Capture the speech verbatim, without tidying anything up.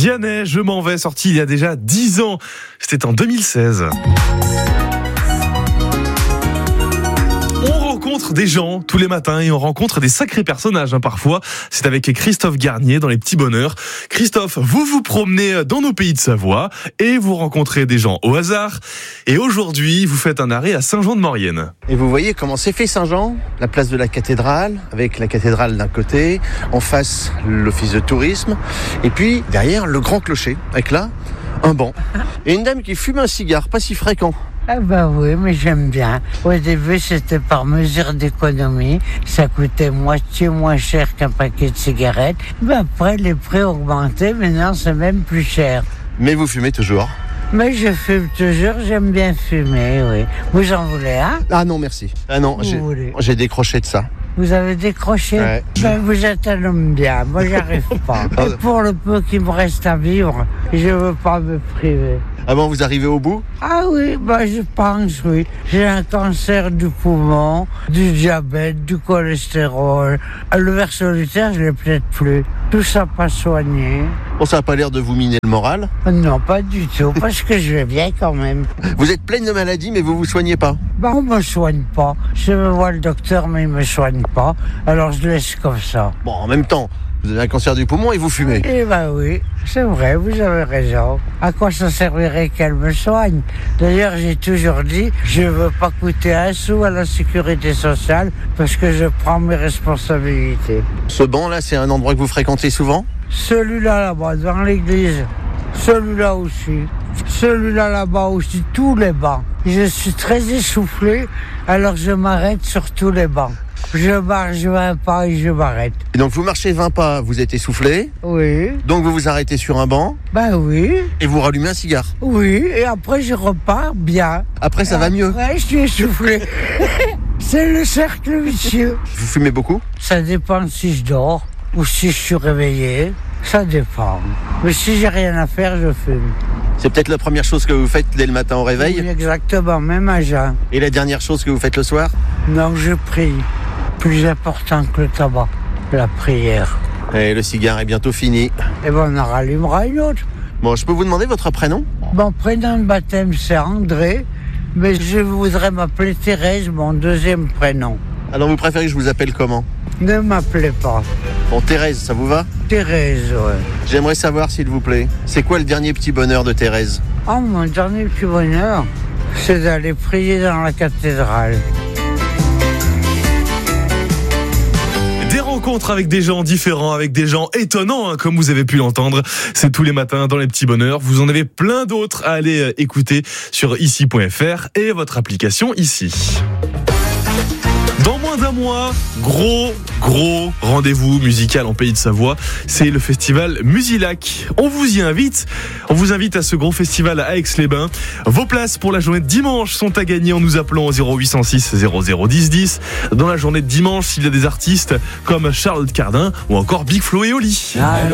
Vianney, je m'en vais, sorti il y a déjà dix ans. C'était en deux mille seize. On rencontre des gens tous les matins et on rencontre des sacrés personnages hein, parfois. C'est avec Christophe Garnier dans Les Petits Bonheurs. Christophe, vous vous promenez dans nos pays de Savoie et vous rencontrez des gens au hasard. Et aujourd'hui, vous faites un arrêt à Saint-Jean-de-Maurienne. Et vous voyez comment c'est fait Saint-Jean, la place de la cathédrale, avec la cathédrale d'un côté, en face l'office de tourisme, et puis derrière le grand clocher, avec là un banc. Et une dame qui fume un cigare, pas si fréquent. Ah bah oui, mais j'aime bien. Au début, c'était par mesure d'économie. Ça coûtait moitié moins cher qu'un paquet de cigarettes. Mais après, les prix ont augmenté. Maintenant, c'est même plus cher. Mais vous fumez toujours? Mais je fume toujours, j'aime bien fumer, oui. Vous en voulez, hein? Ah non, merci. Ah non, j'ai, j'ai décroché de ça. Vous avez décroché? Ouais. Ben, vous êtes un homme bien. Moi, j'arrive pas. Et pour le peu qui me reste à vivre, je veux pas me priver. Ah bon, vous arrivez au bout? Ah oui, bah je pense, oui. J'ai un cancer du poumon, du diabète, du cholestérol. Le ver solitaire, je l'ai peut-être plus. Tout ça pas soigné. Bon, ça n'a pas l'air de vous miner le moral? Non, pas du tout, parce que je vais bien quand même. Vous êtes pleine de maladies, mais vous vous soignez pas? Bah, on me soigne pas. Je vais voir le docteur, mais il me soigne pas. Alors je laisse comme ça. Bon, en même temps, vous avez un cancer du poumon et vous fumez. Eh ben oui, c'est vrai, vous avez raison. À quoi ça servirait qu'elle me soigne? D'ailleurs, j'ai toujours dit, je veux pas coûter un sou à la sécurité sociale parce que je prends mes responsabilités. Ce banc-là, c'est un endroit que vous fréquentez souvent? Celui-là là-bas, devant l'église. Celui-là aussi. Celui-là là-bas aussi, tous les bancs. Je suis très essoufflé, alors je m'arrête sur tous les bancs. Je marche vingt pas et je m'arrête. Et donc vous marchez vingt pas, vous êtes essoufflé? Oui. Donc vous vous arrêtez sur un banc? Ben oui. Et vous rallumez un cigare? Oui, et après je repars bien. Après ça et va après, mieux? Après je suis essoufflé. C'est le cercle vicieux. Vous fumez beaucoup? Ça dépend si je dors ou si je suis réveillé. Ça dépend. Mais si j'ai rien à faire, je fume. C'est peut-être la première chose que vous faites dès le matin au réveil? Oui, exactement, même à jeun. Et la dernière chose que vous faites le soir? Non, je prie. Plus important que le tabac, la prière. Et le cigare est bientôt fini. Et ben on en rallumera une autre. Bon, je peux vous demander votre prénom? Mon prénom de baptême, c'est André, mais je voudrais m'appeler Thérèse, mon deuxième prénom. Alors vous préférez que je vous appelle comment? Ne m'appelez pas. Bon, Thérèse, ça vous va? Thérèse, ouais. J'aimerais savoir, s'il vous plaît, c'est quoi le dernier petit bonheur de Thérèse? Oh, mon dernier petit bonheur, c'est d'aller prier dans la cathédrale. Des rencontres avec des gens différents, avec des gens étonnants, hein, comme vous avez pu l'entendre. C'est tous les matins dans Les Petits Bonheurs. Vous en avez plein d'autres à aller écouter sur ici point f r et votre application ici. Dans moins d'un mois, gros, gros rendez-vous musical en Pays de Savoie. C'est le festival Musilac. On vous y invite. On vous invite à ce gros festival à Aix-les-Bains. Vos places pour la journée de dimanche sont à gagner en nous appelant au zéro huit cent six zéro zéro dix dix. Dans la journée de dimanche, il y a des artistes comme Charlotte Cardin ou encore Big Flo et Oli. Allô.